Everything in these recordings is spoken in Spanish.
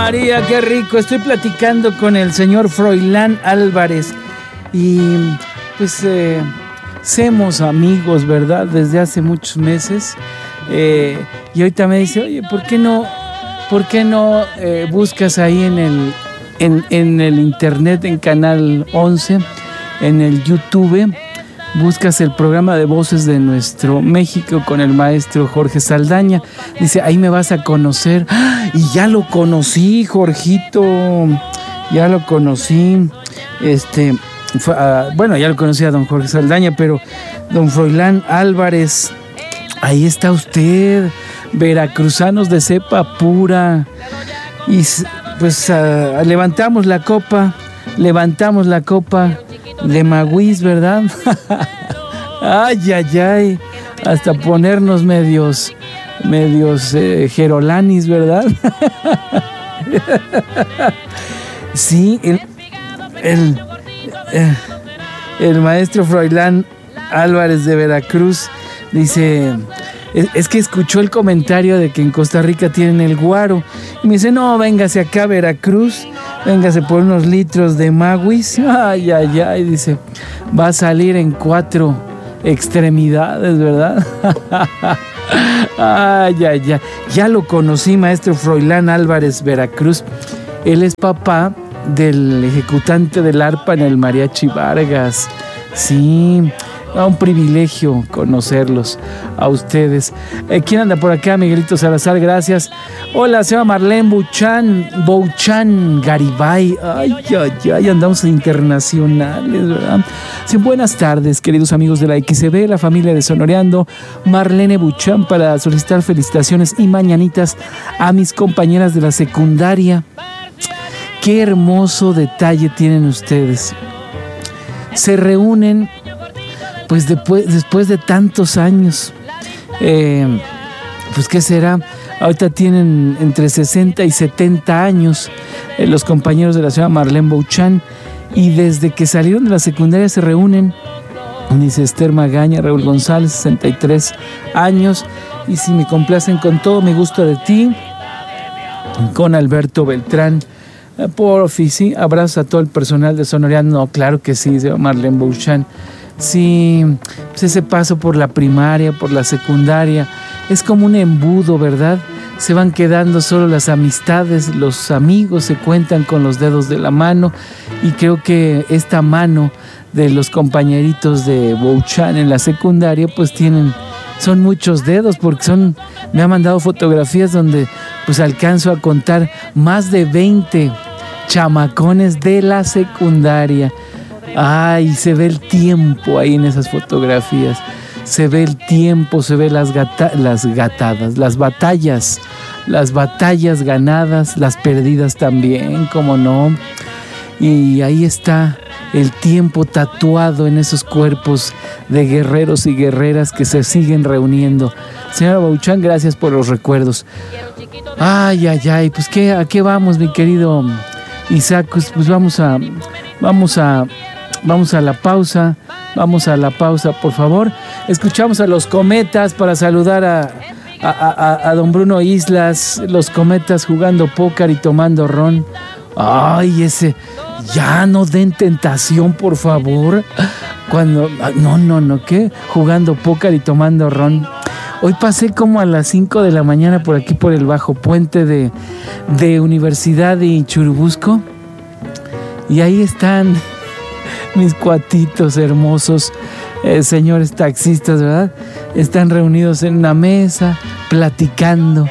María, qué rico! Estoy platicando con el señor Froilán Álvarez y pues somos amigos, ¿verdad? Desde hace muchos meses y ahorita me dice, oye, ¿por qué no buscas ahí en el internet, en Canal 11, en el YouTube, buscas el programa de Voces de Nuestro México con el maestro Jorge Saldaña? Dice, ahí me vas a conocer. ¡Ah! Y ya lo conocí, Jorgito. Ya lo conocí. Bueno, ya lo conocí a don Jorge Saldaña, pero don Froilán Álvarez, ahí está usted, veracruzanos de cepa pura. Y pues levantamos la copa de Maguis, ¿verdad? Ay, ay, ay, hasta ponernos medios jerolanis, ¿verdad? Sí, el maestro Froilán Álvarez de Veracruz dice, es que escuchó el comentario de que en Costa Rica tienen el guaro, y me dice, no, véngase acá a Veracruz, véngase por unos litros de Maguis. Ay, ay, ay, dice, va a salir en 4 extremidades, ¿verdad? Ay, ay, ay, ya lo conocí, maestro Froilán Álvarez Veracruz. Él es papá del ejecutante del arpa en el Mariachi Vargas. Sí, un privilegio conocerlos a ustedes. ¿Quién anda por acá? Miguelito Salazar, gracias. Hola, se llama Marlene Bouchan Garibay. Ay, ay, ay, andamos internacionales, ¿verdad? Sí, buenas tardes, queridos amigos de la XCB, la familia de Sonoreando. Marlene Bouchan, para solicitar felicitaciones y mañanitas a mis compañeras de la secundaria. Qué hermoso detalle tienen ustedes. Se reúnen pues después de tantos años. Pues qué será, ahorita tienen entre 60 y 70 años los compañeros de la señora Marlene Bouchan, y desde que salieron de la secundaria se reúnen. Dice Esther Magaña, Raúl González, 63 años, y si me complacen con Todo me gusta de ti, con Alberto Beltrán. Porfi, sí, abrazos a todo el personal de Sonoreando. No, claro que sí, señora Marlene Bouchan. Sí, pues ese paso por la primaria, por la secundaria, es como un embudo, ¿verdad? Se van quedando solo las amistades, los amigos se cuentan con los dedos de la mano, y creo que esta mano de los compañeritos de Bouchan en la secundaria pues son muchos dedos, porque me ha mandado fotografías donde pues alcanzo a contar más de 20 chamacones de la secundaria. Ay, se ve el tiempo ahí en esas fotografías. Se ve el tiempo, se ve las batallas ganadas, las perdidas también, cómo no. Y ahí está el tiempo tatuado en esos cuerpos de guerreros y guerreras que se siguen reuniendo. Señora Bouchan, gracias por los recuerdos. Ay, ay, ay, pues ¿a qué vamos, mi querido Isaac? Pues vamos a la pausa. Vamos a la pausa, por favor. Escuchamos a Los Cometas para saludar a don Bruno Islas. Los Cometas jugando póker y tomando ron. Ay, ese... Ya no den tentación, por favor. ¿Qué? Jugando póker y tomando ron. Hoy pasé como a las 5 de la mañana por aquí, por el bajo puente de Universidad y Churubusco. Y ahí están mis cuatitos hermosos, señores taxistas, ¿verdad? Están reunidos en una mesa, platicando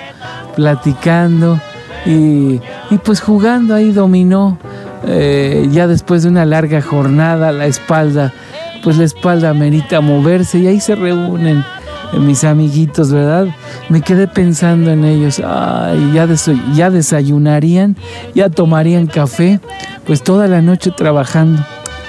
y pues jugando ahí dominó. Ya después de una larga jornada, la espalda amerita moverse, y ahí se reúnen mis amiguitos, ¿verdad? Me quedé pensando en ellos. Ay, ya desayunarían, ya tomarían café, pues toda la noche trabajando,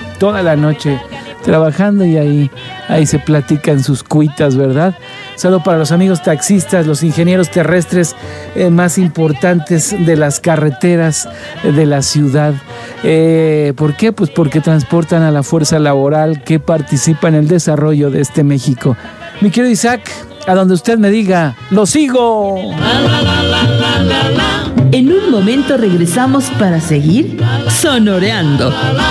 y ahí se platican sus cuitas, ¿verdad? Saludo para los amigos taxistas, los ingenieros terrestres más importantes de las carreteras de la ciudad. ¿Por qué? Pues porque transportan a la fuerza laboral que participa en el desarrollo de este México. Mi querido Isaac, a donde usted me diga, ¡lo sigo! En un momento regresamos para seguir sonoreando.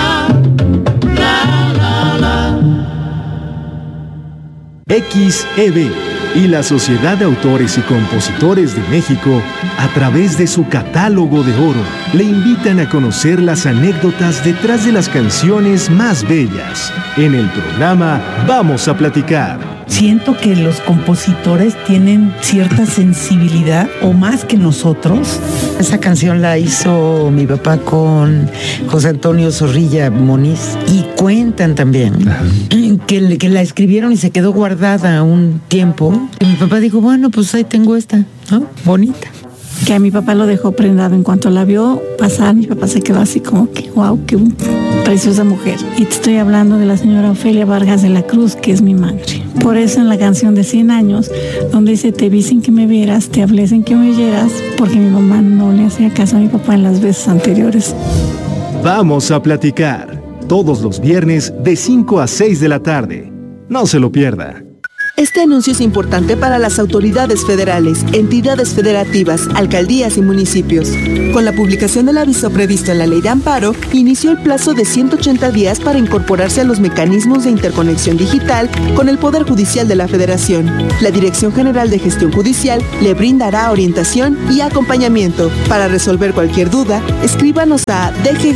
XEB y la Sociedad de Autores y Compositores de México, a través de su catálogo de oro, le invitan a conocer las anécdotas detrás de las canciones más bellas. En el programa Vamos a Platicar. Siento que los compositores tienen cierta sensibilidad, o más que nosotros. Esa canción la hizo mi papá con José Antonio Zorrilla Moniz, y cuentan también que la escribieron y se quedó guardada un tiempo. Y mi papá dijo, bueno, pues ahí tengo esta, ¿no? Bonita. Que a mi papá lo dejó prendado. En cuanto la vio pasar, mi papá se quedó así como que, wow, qué preciosa mujer. Y te estoy hablando de la señora Ofelia Vargas de la Cruz, que es mi madre. Por eso en la canción de 100 años, donde dice, te vi sin que me vieras, te hablé sin que me oyeras, porque mi mamá no le hacía caso a mi papá en las veces anteriores. Vamos a Platicar, todos los viernes de 5 a 6 de la tarde. No se lo pierda. Este anuncio es importante para las autoridades federales, entidades federativas, alcaldías y municipios. Con la publicación del aviso previsto en la Ley de Amparo, inició el plazo de 180 días para incorporarse a los mecanismos de interconexión digital con el Poder Judicial de la Federación. La Dirección General de Gestión Judicial le brindará orientación y acompañamiento. Para resolver cualquier duda, escríbanos a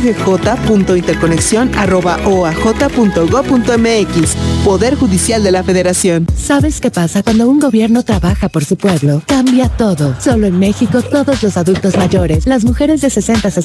dggj.interconexión@oaj.gov.mx. Poder Judicial de la Federación. ¿Sabes qué pasa cuando un gobierno trabaja por su pueblo? Cambia todo. Solo en México, todos los adultos mayores, las mujeres de 60 a